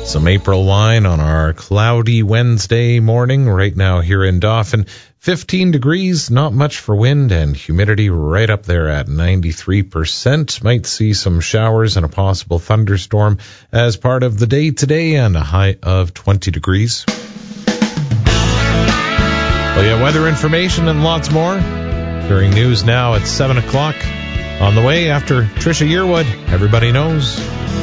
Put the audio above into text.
Some April wine on our cloudy Wednesday morning right now here in Dauphin. 15 degrees, not much for wind, and humidity right up there at 93%. Might see some showers and a possible thunderstorm as part of the day today, and a high of 20 degrees. Well, yeah, weather information and lots more during news now at 7 o'clock. On the way after Trisha Yearwood, everybody knows.